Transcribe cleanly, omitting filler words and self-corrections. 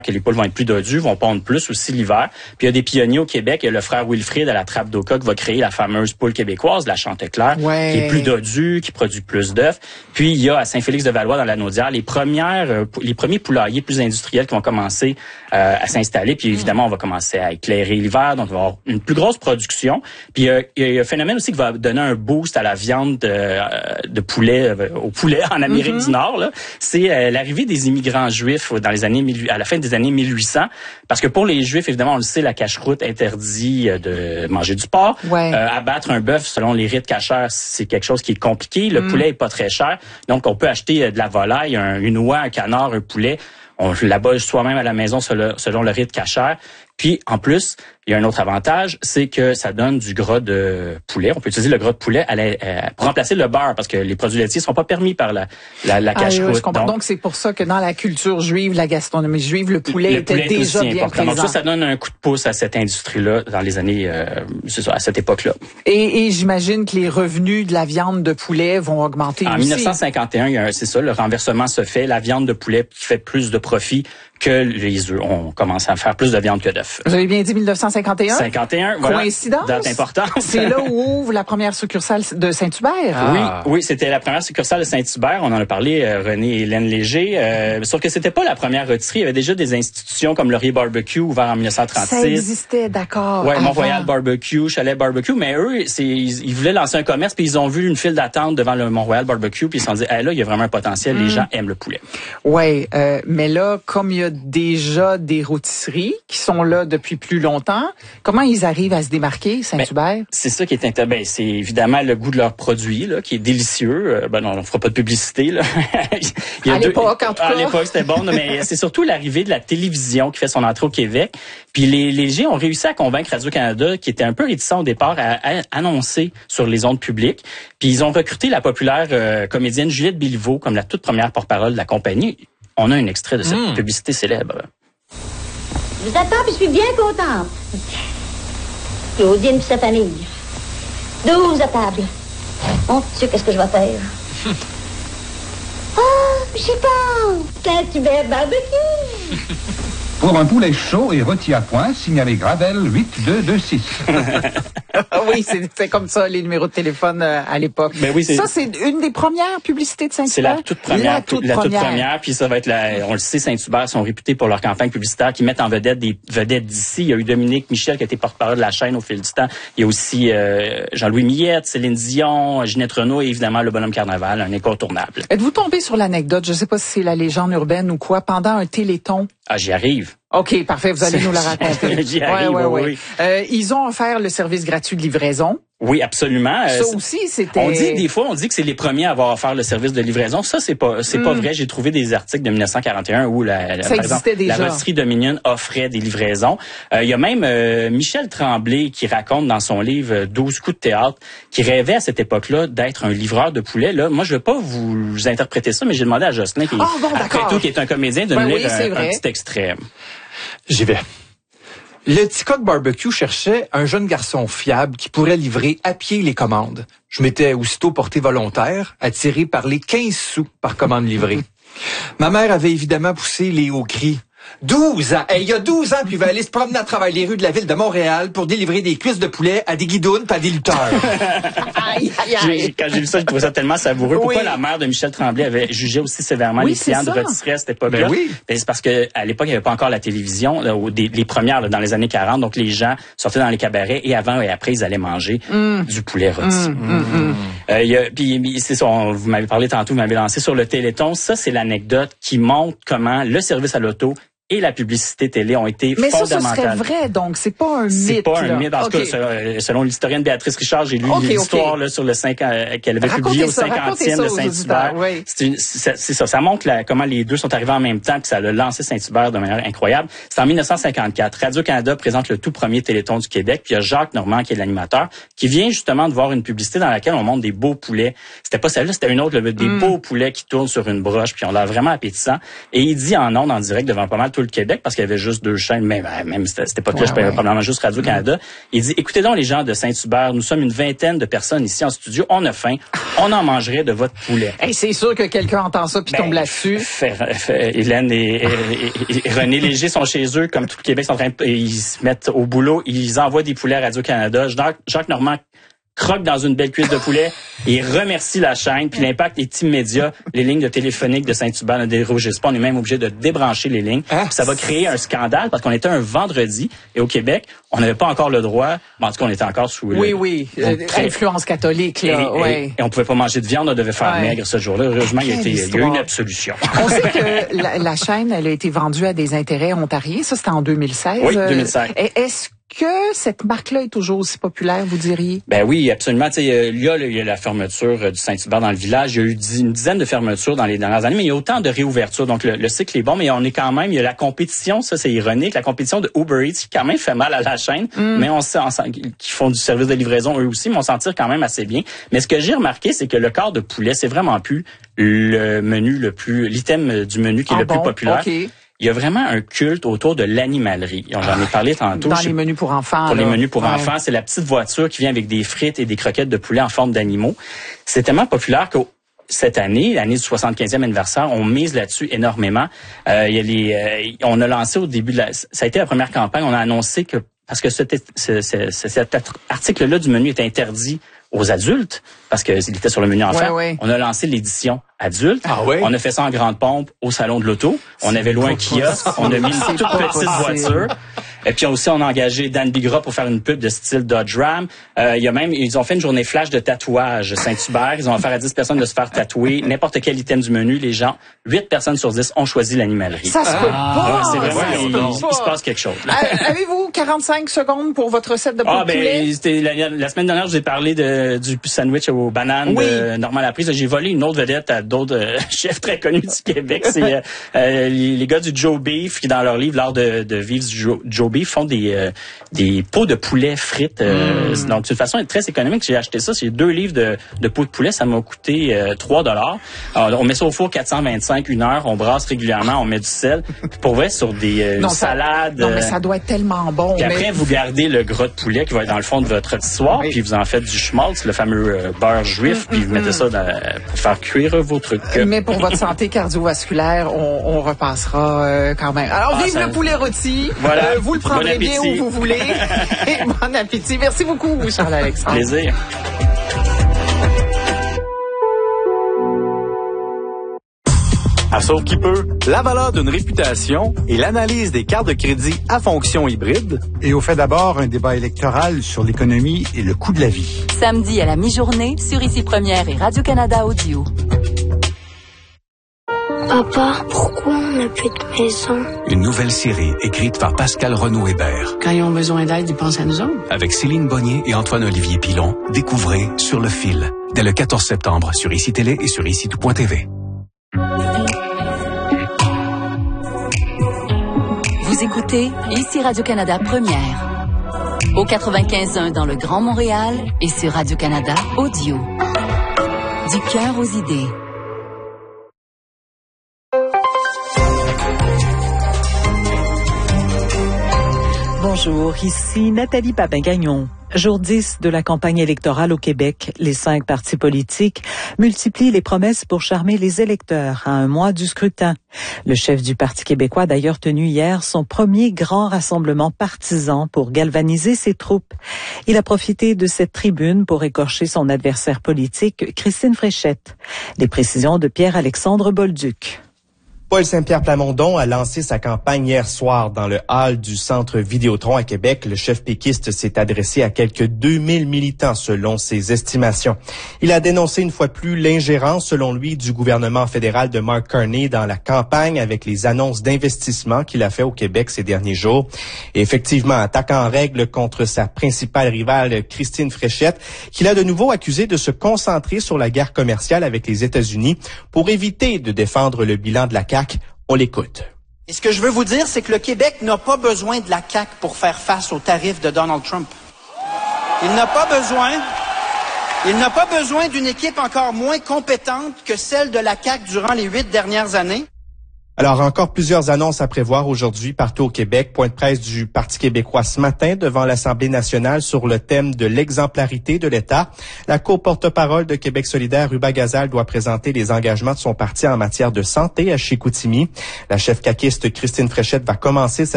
que les poules vont être plus dodues, vont pondre plus aussi l'hiver. Puis il y a des pionniers au Québec. Il y a le frère Wilfrid à la Trappe d'Oka qui va créer la fameuse poule québécoise, la Chanteclair, qui est plus dodue, qui produit plus d'œufs. Puis il y a à Saint-Félix-de-Valois, dans la Naudière, les premiers poulaillers plus industriels qui vont commencer à s'installer. Puis évidemment, on va commencer à éclairer l'hiver, donc on va avoir une plus grosse production. Puis il y a un phénomène aussi qui va donner un boost à la viande de poulet, au poulet en Amérique du Nord. Là. C'est l'arrivée des immigrants juifs dans les années à la fin des années 1800, parce que pour les Juifs, évidemment, on le sait, la cache-croûte interdit de manger du porc. Abattre un bœuf, selon les rites cachers, c'est quelque chose qui est compliqué. Le poulet est pas très cher, donc on peut acheter de la volaille, une oie, un canard, un poulet. On l'abat soi-même à la maison selon le rite cachère. Puis, en plus, il y a un autre avantage, c'est que ça donne du gras de poulet. On peut utiliser le gras de poulet pour remplacer le beurre, parce que les produits laitiers ne sont pas permis par la cache-croûte. Je comprends. Donc, c'est pour ça que dans la culture juive, la gastronomie juive, le poulet était déjà bien présent. Donc ça donne un coup de pouce à cette industrie-là dans les années, à cette époque-là. Et j'imagine que les revenus de la viande de poulet vont augmenter aussi. En 1951, c'est ça, le renversement se fait. La viande de poulet fait plus de profit que les œufs. On commence à faire plus de viande que d'œufs. Vous avez bien dit 1951? 51, voilà. Coïncidence? Date importante. C'est là où ouvre la première succursale de Saint-Hubert. Oui, c'était la première succursale de Saint-Hubert. On en a parlé, René et Hélène Léger. Sauf que c'était pas la première rôtisserie. Il y avait déjà des institutions comme Laurier Barbecue, ouvert en 1936. Ça existait, d'accord. Ouais, Mont-Royal Barbecue, Chalet Barbecue. Mais eux, ils voulaient lancer un commerce, puis ils ont vu une file d'attente devant le Mont-Royal Barbecue, puis ils se sont dit, là, il y a vraiment un potentiel. Les gens aiment le poulet. Ouais, mais là, comme il y a déjà des rôtisseries qui sont là depuis plus longtemps, comment ils arrivent à se démarquer, Saint-Hubert? C'est ça qui est intéressant. C'est évidemment le goût de leurs produits, là, qui est délicieux. Non, on fera pas de publicité, là. À l'époque, en tout cas. À l'époque, c'était bon, mais c'est surtout l'arrivée de la télévision qui fait son entrée au Québec. Puis les G ont réussi à convaincre Radio-Canada, qui était un peu réticent au départ, à annoncer sur les ondes publiques. Puis ils ont recruté la populaire comédienne Juliette Béliveau comme la toute première porte-parole de la compagnie. On a un extrait de cette publicité célèbre. Je vous attends, puis je suis bien contente. Claudine puis sa famille. 12 à table. Mon Dieu, qu'est-ce que je vais faire? J'y pense. Saint-Hubert barbecue. Pour un poulet chaud et rôti à point, signalez Gravel 8226. Oui, c'est comme ça, les numéros de téléphone à l'époque. Ben oui, ça, c'est une des premières publicités de Saint-Hubert? C'est la toute première. La toute première, puis ça va être on le sait, Saint-Hubert sont réputés pour leur campagne publicitaire qui mettent en vedette des vedettes d'ici. Il y a eu Dominique Michel qui a été porte-parole de la chaîne au fil du temps. Il y a aussi Jean-Louis Millette, Céline Dion, Ginette Renault et évidemment le Bonhomme Carnaval, un incontournable. Êtes-vous tombé sur l'anecdote, je sais pas si c'est la légende urbaine ou quoi, pendant un téléthon? J'y arrive. OK, parfait, vous allez nous la raconter. J'y arrive, oui. Ils ont offert le service gratuit de livraison. Oui, absolument. Ça aussi, c'était... Des fois, on dit que c'est les premiers à avoir offert le service de livraison. Ça, c'est pas vrai. J'ai trouvé des articles de 1941 où par exemple, la rôtisserie Dominion offrait des livraisons. Il y a même Michel Tremblay qui raconte dans son livre 12 coups de théâtre qui rêvait à cette époque-là d'être un livreur de poulet. Là, moi, je vais pas vous interpréter ça, mais j'ai demandé à Jocelyn qui est un comédien de me lire un petit extrait. J'y vais. Le Ticoc Barbecue cherchait un jeune garçon fiable qui pourrait livrer à pied les commandes. Je m'étais aussitôt porté volontaire, attiré par les 15 sous par commande livrée. Ma mère avait évidemment poussé les hauts cris. 12 ans! Il y a 12 ans, puis il va aller se promener à travers les rues de la ville de Montréal pour délivrer des cuisses de poulet à des guidounes pas à des lutteurs. Quand j'ai vu ça, je trouvais ça tellement savoureux. Oui. Pourquoi la mère de Michel Tremblay avait jugé aussi sévèrement les clients de rôtisserie à cette époque-là? C'est parce que à l'époque, il n'y avait pas encore la télévision, là, les premières dans les années 40, donc les gens sortaient dans les cabarets et avant et après, ils allaient manger du poulet rôti. Puis c'est ça, vous m'avez parlé tantôt, vous m'avez lancé sur le Téléthon. Ça, c'est l'anecdote qui montre comment le service à l'auto et la publicité télé ont été fondamentales. Mais ça serait vrai, donc c'est pas un mythe. C'est pas un mythe. En tout cas, selon l'historienne Béatrice Richard, j'ai lu l'histoire là, sur le 5 qu'elle avait publié au 50e de Saint-Hubert. C'est ça. Ça montre comment les deux sont arrivés en même temps, que ça a lancé Saint-Hubert de manière incroyable. C'est en 1954. Radio-Canada présente le tout premier Téléthon du Québec. Puis il y a Jacques Normand, qui est l'animateur, qui vient justement de voir une publicité dans laquelle on montre des beaux poulets. C'était pas celle-là, c'était une autre, des beaux poulets qui tournent sur une broche, puis on l'a vraiment appétissant. Et il dit en ondes, en direct, devant pas mal tous tout le Québec parce qu'il y avait juste 2 chaînes, même cette époque-là, je parlais probablement juste Radio-Canada. Il dit, écoutez donc les gens de Saint-Hubert, nous sommes une vingtaine de personnes ici en studio, on a faim, on en mangerait de votre poulet. Hey, c'est sûr que quelqu'un entend ça puis tombe là-dessus. Hélène et René Léger sont chez eux, comme tout le Québec, ils se mettent au boulot, ils envoient des poulets à Radio-Canada. Jacques Normand croque dans une belle cuisse de poulet et remercie la chaîne, puis l'impact est immédiat. Les lignes de téléphonique de Saint-Hubert ne dérogissent pas. On est même obligé de débrancher les lignes. Puis ça va créer un scandale parce qu'on était un vendredi et au Québec, on n'avait pas encore le droit, en tout cas, on était encore sous... influence catholique, là, et on pouvait pas manger de viande, on devait faire maigre ce jour-là. Heureusement, il y a eu une absolution. On sait que la chaîne, elle a été vendue à des intérêts ontariens. Ça, c'était en 2016. Oui, 2016. Est-ce que cette marque-là est toujours aussi populaire, vous diriez? Ben oui, absolument. Tu sais, il y a la fermeture du Saint-Hubert dans le village. Il y a eu une dizaine de fermetures dans les dernières années, mais il y a autant de réouvertures. Donc, le cycle est bon, mais on est quand même, il y a la compétition, ça c'est ironique, la compétition de Uber Eats qui quand même fait mal à la chaîne, mais on sent qui font du service de livraison eux aussi, mais on s'en tire quand même assez bien. Mais ce que j'ai remarqué, c'est que le quart de poulet, c'est vraiment plus l'item du menu qui est le plus populaire. Okay. Il y a vraiment un culte autour de l'animalerie. J'en ai parlé tantôt. Dans les menus pour enfants. Pour les menus pour enfants, c'est la petite voiture qui vient avec des frites et des croquettes de poulet en forme d'animaux. C'est tellement populaire que cette année, l'année du 75e anniversaire, on mise là-dessus énormément. On a lancé au début ça a été la première campagne, on a annoncé que parce que cet article-là du menu est interdit aux adultes, parce qu'il était sur le menu enfant, on a lancé l'édition adulte. On a fait ça en grande pompe au salon de l'auto. On avait loué un kiosque. On a mis une toute petite voiture. Et puis aussi, on a engagé Dan Bigra pour faire une pub de style Dodge Ram. Ils ont fait une journée flash de tatouage Saint-Hubert. Ils ont offert à 10 personnes de se faire tatouer n'importe quel item du menu. Les gens, 8 personnes sur 10 ont choisi l'animalerie. Ça se peut pas! C'est vraiment, il se passe quelque chose. Avez-vous 45 secondes pour votre recette de poulet? La semaine dernière, je vous ai parlé du sandwich aux bananes de Normand Laprise. J'ai volé une autre vedette à d'autres chefs très connus du Québec. C'est les gars du Joe Beef qui, dans leur livre, l'art de vivre du Joe Beef, font des pots de poulet frites. Donc, de toute façon, très économique. J'ai acheté ça. C'est 2 livres de pots de poulet. Ça m'a coûté $3. On met ça au four 425 1 heure. On brasse régulièrement. On met du sel. Puis pour vrai, sur des salades. Non, mais ça doit être tellement bon. Puis après, vous gardez le gras de poulet qui va être dans le fond de votre rôtissoir. Puis vous en faites du schmaltz, le fameux beurre juif. Puis vous mettez ça pour faire cuire vos trucs. Mais pour votre santé cardiovasculaire, on repassera quand même. Alors, vive le poulet rôti. Voilà. Vous le prendrez bien où vous voulez. Et bon appétit. Merci beaucoup, Charles-Alexandre. Plaisir. À Sauve qui peut, la valeur d'une réputation et l'analyse des cartes de crédit à fonction hybride. Et au fait d'abord, un débat électoral sur l'économie et le coût de la vie. Samedi à la mi-journée sur Ici Première et Radio-Canada Audio. Papa, pourquoi on n'a plus de maison? Une nouvelle série écrite par Pascal Renaud-Hébert. Quand ils ont besoin d'aide, ils pensent à nous autres. Avec Céline Bonnier et Antoine-Olivier Pilon, découvrez Sur le fil, dès le 14 septembre sur ICI Télé et sur ICI-tout.tv. Vous écoutez Ici Radio-Canada Première. Au 95.1 dans le Grand Montréal et sur Radio-Canada Audio. Du cœur aux idées. Bonjour, ici Nathalie Papin-Gagnon. Jour 10 de la campagne électorale au Québec, les 5 partis politiques multiplient les promesses pour charmer les électeurs à un mois du scrutin. Le chef du Parti québécois a d'ailleurs tenu hier son premier grand rassemblement partisan pour galvaniser ses troupes. Il a profité de cette tribune pour écorcher son adversaire politique, Christine Fréchette. Les précisions de Pierre-Alexandre Bolduc. Paul Saint-Pierre Plamondon a lancé sa campagne hier soir dans le hall du Centre Vidéotron à Québec. Le chef péquiste s'est adressé à quelques 2000 militants selon ses estimations. Il a dénoncé une fois plus l'ingérence, selon lui, du gouvernement fédéral de Mark Carney dans la campagne avec les annonces d'investissement qu'il a fait au Québec ces derniers jours. Et effectivement, attaquant en règle contre sa principale rivale, Christine Fréchette, qu'il a de nouveau accusé de se concentrer sur la guerre commerciale avec les États-Unis pour éviter de défendre le bilan de la CAQ. On l'écoute. Et ce que je veux vous dire, c'est que le Québec n'a pas besoin de la CAQ pour faire face aux tarifs de Donald Trump. Il n'a pas besoin d'une équipe encore moins compétente que celle de la CAQ durant les 8 dernières années. Alors, encore plusieurs annonces à prévoir aujourd'hui partout au Québec. Point de presse du Parti québécois ce matin devant l'Assemblée nationale sur le thème de l'exemplarité de l'État. La co-porte-parole de Québec solidaire, Ruba Gazal, doit présenter les engagements de son parti en matière de santé à Chicoutimi. La chef caquiste Christine Fréchette va commencer sa